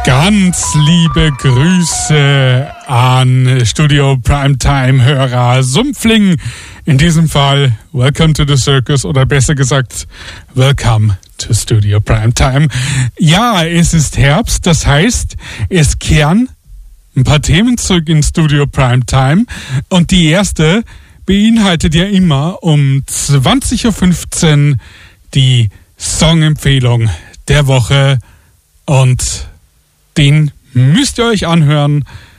Ganz liebe Grüße an Studio Primetime-Hörer Sumpfling. In diesem Fall, welcome to the circus oder besser gesagt, welcome to Studio Primetime. Ja, es ist Herbst, das heißt, es kehren ein paar Themen zurück in Studio Primetime und die erste beinhaltet ja immer um 20.15 Uhr die Songempfehlung der Woche und den müsst ihr euch anhören,